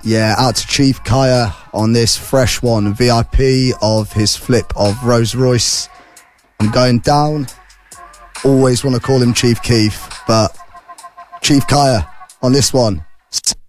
Yeah, out to Chief Kaya on this fresh one, VIP of his flip of Rolls Royce. I'm going down. Always want to call him Chief Keef, but Chief Kaya on this one.